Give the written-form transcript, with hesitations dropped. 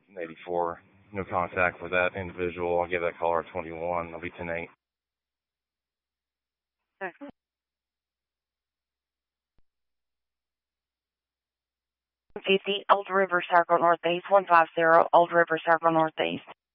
84. No contact with that individual. I'll give that caller 21. I'll be 10-8. Old River Circle Northeast, 150 Old River Circle Northeast.